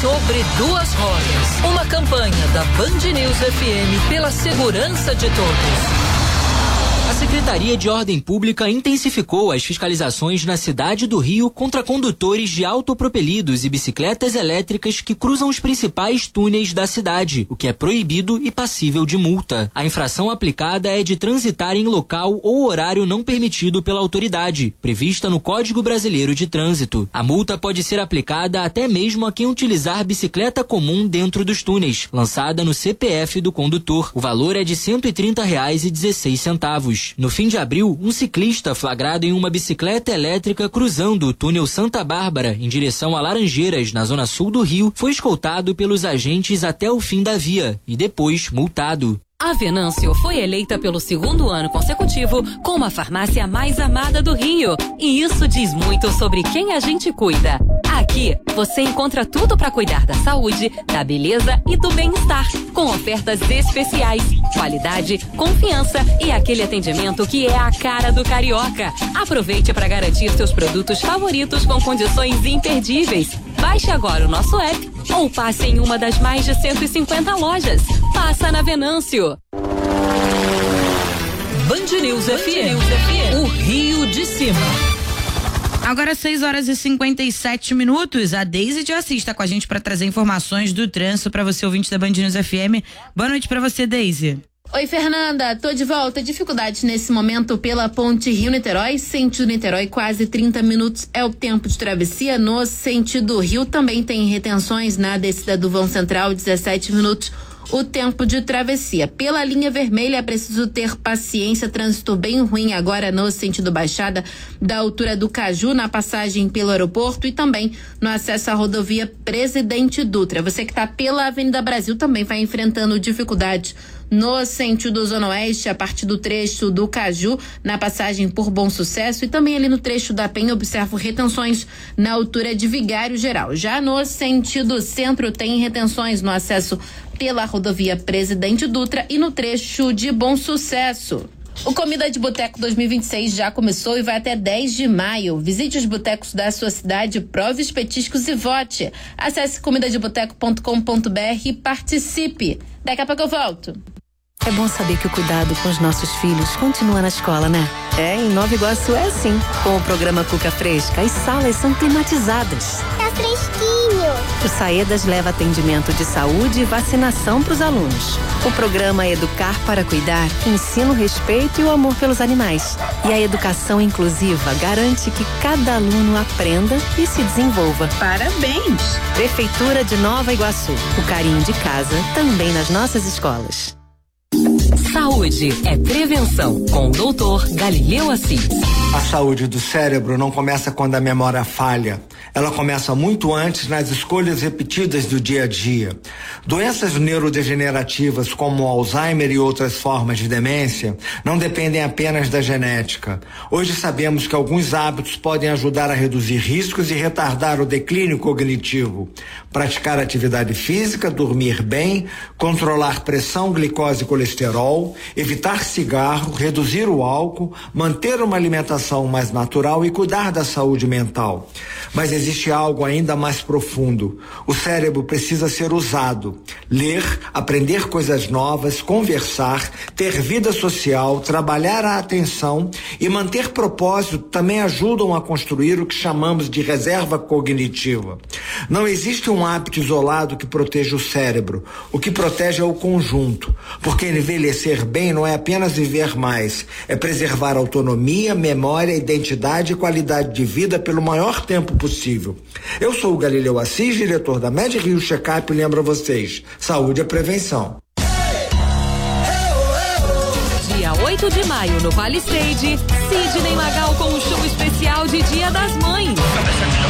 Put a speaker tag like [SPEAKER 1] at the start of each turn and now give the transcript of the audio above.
[SPEAKER 1] Sobre Duas Rodas, uma campanha da Band News FM pela segurança de todos. A Secretaria de Ordem Pública intensificou as fiscalizações na cidade do Rio contra condutores de autopropelidos e bicicletas elétricas que cruzam os principais túneis da cidade, o que é proibido e passível de multa. A infração aplicada é de transitar em local ou horário não permitido pela autoridade, prevista no Código Brasileiro de Trânsito. A multa pode ser aplicada até mesmo a quem utilizar bicicleta comum dentro dos túneis, lançada no CPF do condutor. O valor é de R$ 130,16. No fim de abril, um ciclista flagrado em uma bicicleta elétrica cruzando o túnel Santa Bárbara em direção a Laranjeiras, na zona sul do Rio, foi escoltado pelos agentes até o fim da via e depois multado.
[SPEAKER 2] A Venâncio foi eleita pelo 2º ano consecutivo como a farmácia mais amada do Rio. E isso diz muito sobre quem a gente cuida. Aqui, você encontra tudo para cuidar da saúde, da beleza e do bem-estar, com ofertas especiais, qualidade, confiança e aquele atendimento que é a cara do carioca. Aproveite para garantir seus produtos favoritos com condições imperdíveis. Baixe agora o nosso app ou passe em uma das mais de 150 lojas. Passa na Venâncio.
[SPEAKER 1] Band News FM, o Rio de Cima.
[SPEAKER 3] Agora 6h57. A Deise de Assis está com a gente para trazer informações do trânsito para você, ouvinte da Band News FM. Boa noite para você, Deise.
[SPEAKER 4] Oi, Fernanda, tô de volta. Dificuldades nesse momento pela ponte Rio-Niterói, sentido Niterói, quase 30 minutos é o tempo de travessia. No sentido Rio também tem retenções na descida do vão central, 17 minutos o tempo de travessia. Pela linha vermelha é preciso ter paciência, trânsito bem ruim agora no sentido Baixada, da altura do Caju, na passagem pelo aeroporto e também no acesso à rodovia Presidente Dutra. Você que está pela Avenida Brasil também vai enfrentando dificuldades no sentido Zona Oeste, a partir do trecho do Caju, na passagem por Bom Sucesso e também ali no trecho da Penha, observo retenções na altura de Vigário Geral. Já no sentido centro tem retenções no acesso pela rodovia Presidente Dutra e no trecho de Bom Sucesso. O Comida de Boteco 2026 já começou e vai até 10 de maio. Visite os botecos da sua cidade, prove os petiscos e vote. Acesse comidadeboteco.com.br e participe. Daqui a pouco eu volto.
[SPEAKER 5] É bom saber que o cuidado com os nossos filhos continua na escola, né? Em Nova Iguaçu é assim. Com o programa Cuca Fresca, as salas são climatizadas.
[SPEAKER 6] Tá fresquinho.
[SPEAKER 5] O Saedas leva atendimento de saúde e vacinação para os alunos. O programa Educar para Cuidar ensina o respeito e o amor pelos animais. E a educação inclusiva garante que cada aluno aprenda e se desenvolva.
[SPEAKER 3] Parabéns!
[SPEAKER 5] Prefeitura de Nova Iguaçu. O carinho de casa também nas nossas escolas.
[SPEAKER 2] Saúde é prevenção, com o Dr. Galileu Assis.
[SPEAKER 7] A saúde do cérebro não começa quando a memória falha. Ela começa muito antes nas escolhas repetidas do dia a dia. Doenças neurodegenerativas como Alzheimer e outras formas de demência não dependem apenas da genética. Hoje sabemos que alguns hábitos podem ajudar a reduzir riscos e retardar o declínio cognitivo. Praticar atividade física, dormir bem, controlar pressão, glicose e colesterol, evitar cigarro, reduzir o álcool, manter uma alimentação mais natural e cuidar da saúde mental. Mas existe algo ainda mais profundo. O cérebro precisa ser usado. Ler, aprender coisas novas, conversar, ter vida social, trabalhar a atenção e manter propósito também ajudam a construir o que chamamos de reserva cognitiva. Não existe um hábito isolado que proteja o cérebro. O que protege é o conjunto. Porque envelhecer bem não é apenas viver mais, é preservar autonomia, memória, identidade e qualidade de vida pelo maior tempo possível. Eu sou o Galileu Assis, diretor da Med Rio Checkup, e lembro a vocês, saúde é prevenção.
[SPEAKER 2] Dia 8 de maio, no Palisade, Sidney Magal com um show especial de Dia das Mães.